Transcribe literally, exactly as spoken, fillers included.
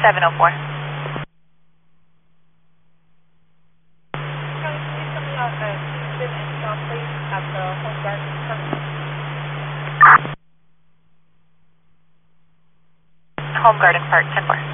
seven oh four. Charlie, can you tell me out uh, Houston and Sean, please, at the Home Garden Company? Home Garden Park, ten four.